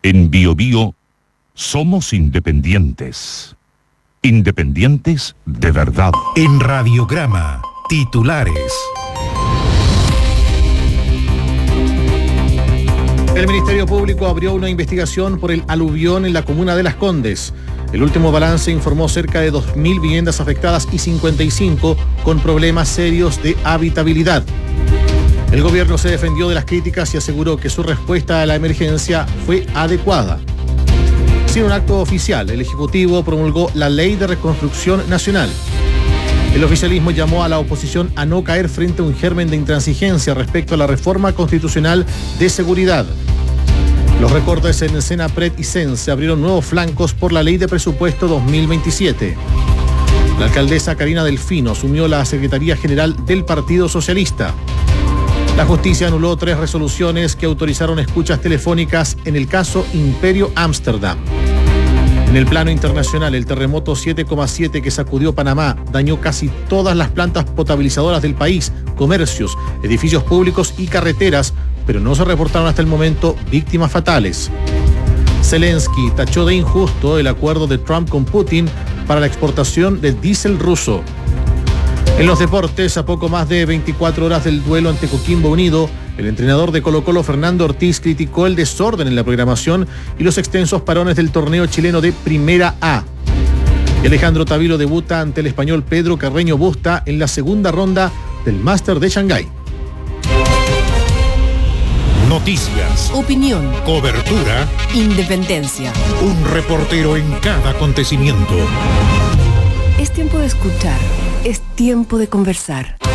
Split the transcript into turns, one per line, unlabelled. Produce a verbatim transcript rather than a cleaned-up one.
En Bio Bio somos independientes. Independientes de verdad.
En Radiograma, titulares.
El Ministerio Público abrió una investigación por el aluvión en la comuna de Las Condes. El último balance informó cerca de dos mil viviendas afectadas y cincuenta y cinco con problemas serios de habitabilidad. El gobierno se defendió de las críticas y aseguró que su respuesta a la emergencia fue adecuada. Sin un acto oficial, el Ejecutivo promulgó la Ley de Reconstrucción Nacional. El oficialismo llamó a la oposición a no caer frente a un germen de intransigencia respecto a la reforma constitucional de seguridad. Los recortes en Senapred y Sense abrieron nuevos flancos por la Ley de Presupuesto dos mil veintisiete. La alcaldesa Karina Delfino asumió la Secretaría General del Partido Socialista. La justicia anuló tres resoluciones que autorizaron escuchas telefónicas en el caso Imperio Ámsterdam. En el plano internacional, el terremoto siete coma siete que sacudió Panamá dañó casi todas las plantas potabilizadoras del país, comercios, edificios públicos y carreteras, pero no se reportaron hasta el momento víctimas fatales. Zelensky tachó de injusto el acuerdo de Trump con Putin para la exportación de diésel ruso. En los deportes, a poco más de veinticuatro horas del duelo ante Coquimbo Unido, el entrenador de Colo-Colo, Fernando Ortiz, criticó el desorden en la programación y los extensos parones del torneo chileno de Primera A. Y Alejandro Tavilo debuta ante el español Pedro Carreño Busta en la segunda ronda del Máster de Shanghái.
Noticias,
opinión,
cobertura,
independencia.
Un reportero en cada acontecimiento.
Es tiempo de escuchar, es tiempo de conversar.